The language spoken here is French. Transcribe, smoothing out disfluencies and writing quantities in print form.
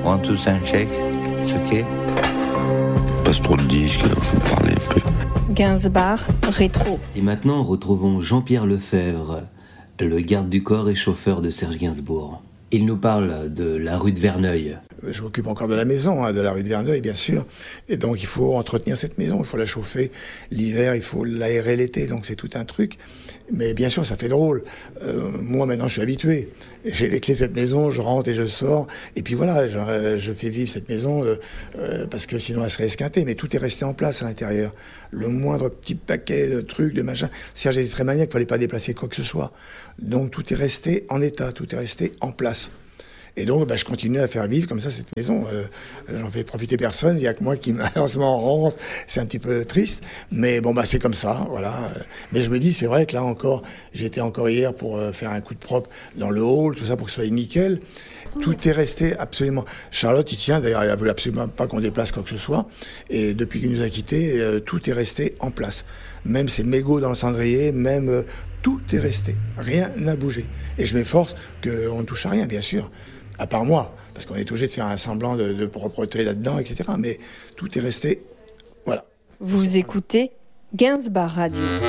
1, 2, sound check. It's okay. Passe trop de disques, faut parler un peu. Gainsbourg, rétro. Et maintenant, retrouvons Jean-Pierre Lefebvre, le garde du corps et chauffeur de Serge Gainsbourg. Il nous parle de la rue de Verneuil. Je m'occupe encore de la maison, de la rue de Verneuil, bien sûr. Et donc, il faut entretenir cette maison, il faut la chauffer. L'hiver, il faut l'aérer l'été, donc c'est tout un truc. Mais bien sûr, ça fait drôle. Moi, maintenant, je suis habitué. J'ai les clés de cette maison, je rentre et je sors. Et puis voilà, je fais vivre cette maison parce que sinon, elle serait esquintée. Mais tout est resté en place à l'intérieur. Le moindre petit paquet de trucs, de machin. Serge était très maniaque, il fallait pas déplacer quoi que ce soit. Donc, tout est resté en état, tout est resté en place. Et donc, je continue à faire vivre comme ça cette maison. J'en fais profiter personne. Il y a que moi qui malheureusement rentre. C'est un petit peu triste, mais bon, c'est comme ça, voilà. Mais je me dis, c'est vrai que là encore, j'étais encore hier pour faire un coup de propre dans le hall, tout ça pour que ce soit nickel. Tout est resté absolument. Charlotte, il tient. D'ailleurs, elle veut absolument pas qu'on déplace quoi que ce soit. Et depuis qu'il nous a quittés, tout est resté en place. Même ces mégots dans le cendrier, même tout est resté. Rien n'a bougé. Et je m'efforce qu'on ne touche à rien, bien sûr. À part moi, parce qu'on est obligé de faire un semblant de propreté là-dedans, etc. Mais tout est resté, voilà. Vous écoutez Gainsbourg Radio.